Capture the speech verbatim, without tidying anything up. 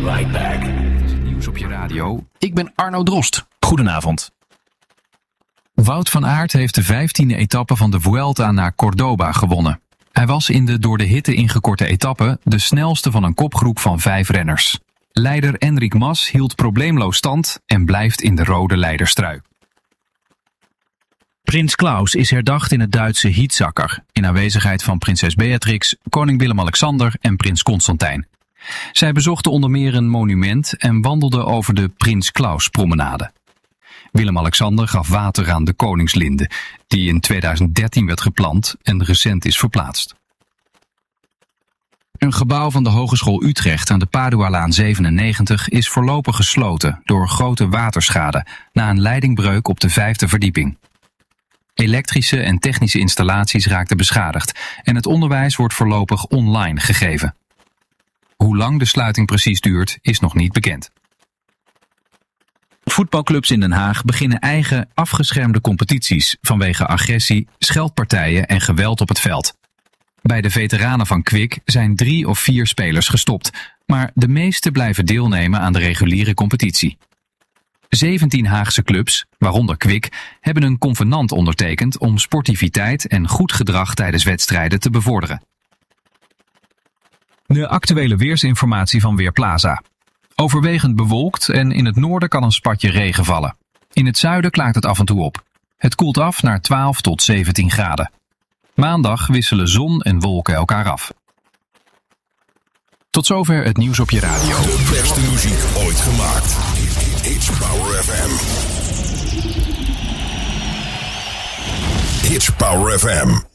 right back. Het is het nieuws op je radio. Ik ben Arno Drost. Goedenavond. Wout van Aert heeft de vijftiende etappe van de Vuelta naar Cordoba gewonnen. Hij was in de door de hitte ingekorte etappe de snelste van een kopgroep van vijf renners. Leider Enric Mas hield probleemloos stand en blijft in de rode leiderstrui. Prins Klaus is herdacht in het Duitse Hietzakker, in aanwezigheid van prinses Beatrix, koning Willem-Alexander en prins Constantijn. Zij bezochten onder meer een monument en wandelden over de Prins Klaus promenade. Willem-Alexander gaf water aan de koningslinde, die in tweeduizend dertien werd geplant en recent is verplaatst. Een gebouw van de Hogeschool Utrecht aan de Padualaan zevenennegentig is voorlopig gesloten door grote waterschade na een leidingbreuk op de vijfde verdieping. Elektrische en technische installaties raakten beschadigd en het onderwijs wordt voorlopig online gegeven. Hoe lang de sluiting precies duurt, is nog niet bekend. Voetbalclubs in Den Haag beginnen eigen afgeschermde competities vanwege agressie, scheldpartijen en geweld op het veld. Bij de veteranen van Kwik zijn drie of vier spelers gestopt, maar de meeste blijven deelnemen aan de reguliere competitie. zeventien Haagse clubs, waaronder Kwik, hebben een convenant ondertekend om sportiviteit en goed gedrag tijdens wedstrijden te bevorderen. De actuele weersinformatie van Weerplaza. Overwegend bewolkt en in het noorden kan een spatje regen vallen. In het zuiden klaart het af en toe op. Het koelt af naar twaalf tot zeventien graden. Maandag wisselen zon en wolken elkaar af. Tot zover het nieuws op je radio. De beste muziek ooit gemaakt. It's Power F M. It's Power F M.